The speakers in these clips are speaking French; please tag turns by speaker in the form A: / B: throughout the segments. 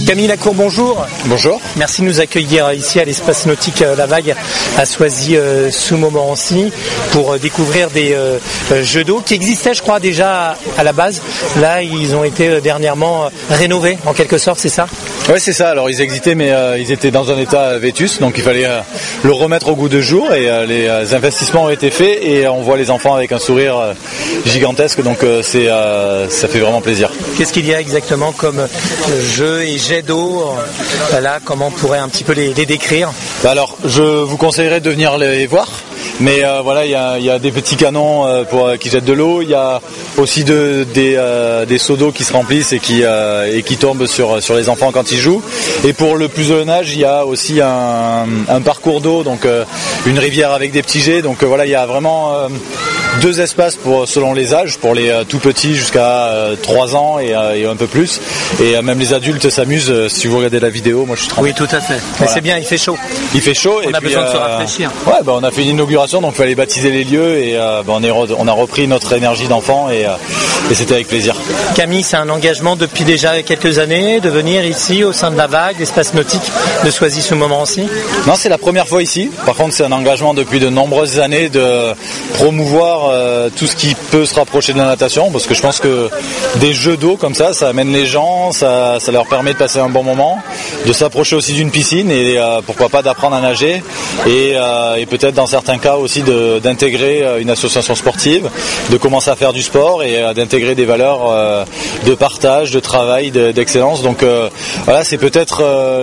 A: Camille Lacour, bonjour.
B: Bonjour.
A: Merci de nous accueillir ici à l'espace nautique La Vague à Soisy-sous-Montmorency pour découvrir des jeux d'eau qui existaient, je crois, déjà à la base. Là, ils ont été dernièrement rénovés, en quelque sorte, c'est ça ?
B: Oui, c'est ça. Alors, ils existaient, mais ils étaient dans un état vétus, donc il fallait le remettre au goût de jour et les investissements ont été faits et on voit les enfants avec un sourire gigantesque, donc ça fait vraiment plaisir.
A: Qu'est-ce qu'il y a exactement comme jeux et jets d'eau là, comment on pourrait un petit peu les décrire ?
B: Alors, je vous conseillerais de venir les voir. Mais voilà, il y a des petits canons qui jettent de l'eau. Il y a aussi des seaux d'eau qui se remplissent et qui tombent sur les enfants quand ils jouent. Et pour le plus jeune âge, il y a aussi un parcours d'eau, donc une rivière avec des petits jets. Donc voilà, il y a vraiment deux espaces selon les âges, pour les tout petits jusqu'à 3 ans et un peu plus. Et même les adultes s'amusent. Si vous regardez la vidéo, moi je suis tranquille.
A: Oui, tout à fait. Mais voilà. C'est bien, il fait chaud.
B: Il fait chaud.
A: On a besoin de se rafraîchir.
B: Ouais, on a fait une inauguration, donc il fallait baptiser les lieux et on a repris notre énergie d'enfant et c'était avec plaisir.
A: Camille, c'est un engagement depuis déjà quelques années de venir ici au sein de La Vague, l'espace nautique de Soisy-sous-Montmorency ?
B: Non, c'est la première fois ici. Par contre, c'est un engagement depuis de nombreuses années de promouvoir tout ce qui peut se rapprocher de la natation, parce que je pense que des jeux d'eau comme ça amène les gens, ça leur permet de passer un bon moment, de s'approcher aussi d'une piscine et pourquoi pas d'apprendre à nager et peut-être dans certains cas aussi d'intégrer une association sportive, de commencer à faire du sport et d'intégrer des valeurs de partage, de travail, d'excellence. Donc voilà, c'est peut-être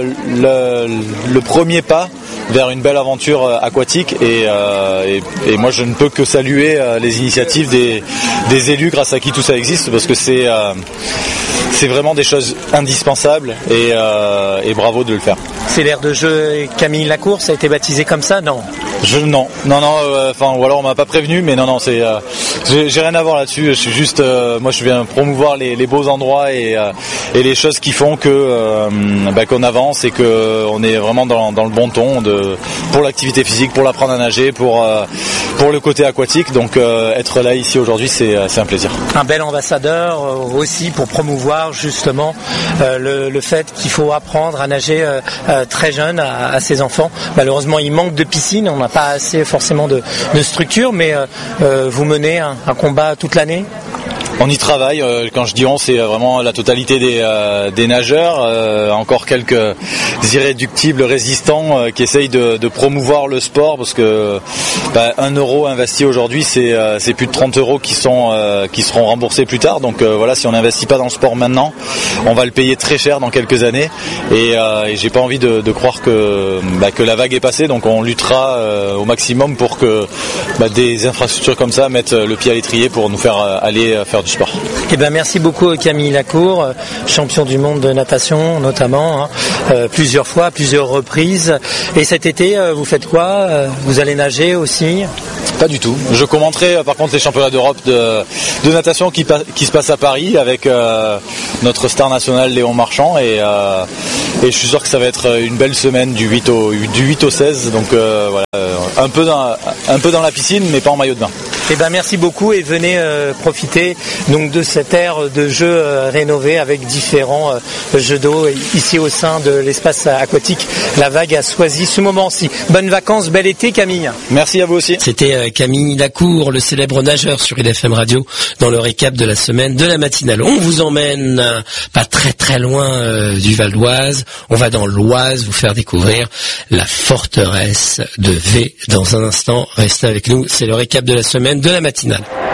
B: le premier pas vers une belle aventure aquatique et moi je ne peux que saluer les initiatives des élus grâce à qui tout ça existe, parce que c'est vraiment des choses indispensables et bravo de le faire.
A: C'est l'aire de jeu Camille Lacour, ça a été baptisé comme ça, non ?
B: Non, ou alors on m'a pas prévenu, mais non, j'ai rien à voir là-dessus. Je suis juste, moi je viens promouvoir les beaux endroits et les choses qui font qu'on avance et qu'on est vraiment dans le bon ton pour l'activité physique, pour l'apprendre à nager, pour le côté aquatique. Donc être là ici aujourd'hui, c'est un plaisir.
A: Un bel ambassadeur aussi pour promouvoir justement le fait qu'il faut apprendre à nager très jeune à ses enfants. Malheureusement, il manque de piscine, on n'a pas assez forcément de structure, mais vous menez un combat toute l'année ?
B: On y travaille, quand je dis on, c'est vraiment la totalité des nageurs, encore quelques irréductibles résistants qui essayent de promouvoir le sport, parce que 1 euro investi aujourd'hui, c'est plus de 30 euros qui seront remboursés plus tard. Donc voilà, si on n'investit pas dans le sport maintenant, on va le payer très cher dans quelques années. Et j'ai pas envie de croire que la vague est passée, donc on luttera au maximum pour que des infrastructures comme ça mettent le pied à l'étrier pour nous faire aller faire du sport.
A: Eh ben, merci beaucoup Camille Lacour, champion du monde de natation notamment, plusieurs fois, plusieurs reprises. Et cet été, vous faites quoi ? Vous allez nager aussi ?
B: Pas du tout. Je commenterai par contre les championnats d'Europe de natation qui se passent à Paris avec notre star national Léon Marchand et je suis sûr que ça va être une belle semaine du 8 au 16. Donc voilà, un peu dans la piscine mais pas en maillot de bain.
A: Eh ben, merci beaucoup et venez profiter donc de cette aire de jeux rénovée avec différents jeux d'eau ici au sein de l'espace aquatique La Vague à Soisy-sous-Montmorency. Bonnes vacances, bel été Camille.
B: Merci à vous aussi.
A: C'était Camille Lacour, le célèbre nageur sur IDFM Radio, dans le récap de la semaine de la matinale. On vous emmène pas très très loin du Val d'Oise. On va dans l'Oise vous faire découvrir la forteresse de V dans un instant. Restez avec nous, c'est le récap de la semaine de la matinale.